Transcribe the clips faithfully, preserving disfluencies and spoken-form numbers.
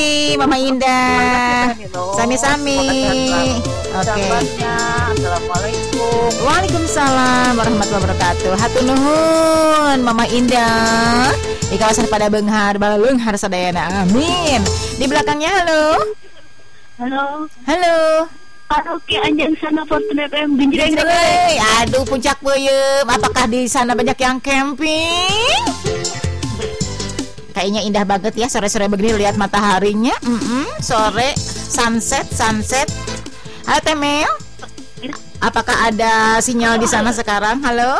Mama Indah. Sami-sami. Oke. Assalamualaikum. Waalaikumsalam warahmatullahi wabarakatuh. Hatur nuhun Mama Indah di kawasan Pada Beunghar, Baleunghar sadayana. Amin. Di belakangnya halo. Halo. Halo. Karaoke Anjang sana Fortune F M Genjreng. Aduh puncak peuyeum. Apakah di sana banyak yang camping? Kayaknya indah banget ya sore-sore begini lihat mataharinya. Mm-mm, sore sunset sunset. Halo Temel. Apakah ada sinyal di sana sekarang? Halo.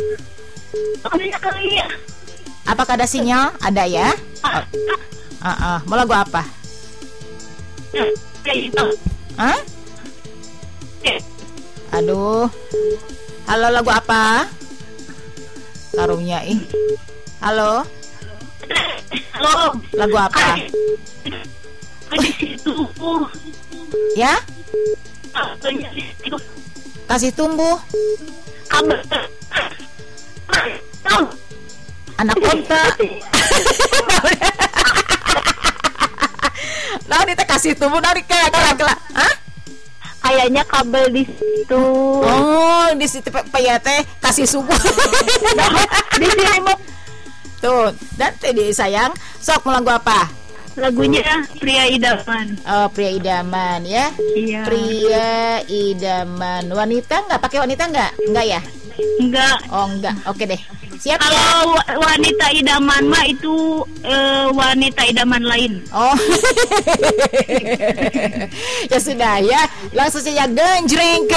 Apakah ada sinyal? Ada ya? Oh. Uh-uh. Mau lagu apa? Hah? Aduh. Halo, lagu apa? Karungnya ih. Halo. Halo. Lagu apa? Di situ. Ya? Kasih tumbuh. Anak onta. Nah, kita kasih tumbuh dari kela kela kela. Hah? Kayaknya kabel di situ. Oh, di situ Pak teh kasih subuh. Di sini mau tuh, dan tadi sayang, sok mau lagu apa? lagunya Pria Idaman. Oh, Pria Idaman ya. Iya. Pria Idaman. Wanita nggak pakai wanita nggak? Nggak ya? Enggak. Oh, enggak. Oke deh. Siap ya. Kalau wa- wanita idaman mah itu eh, wanita idaman lain. Oh. Ya sudah ya. Langsung saja genjreng.